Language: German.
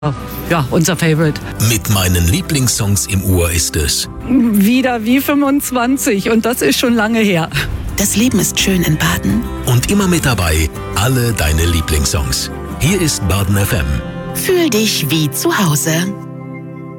ja, unser Favorite. Mit meinen Lieblingssongs im Ohr ist es Wieder wie 25 und das ist schon lange her. Das Leben ist schön in Baden. und immer mit dabei alle deine Lieblingssongs. Hier ist Baden FM. Fühl dich wie zu Hause.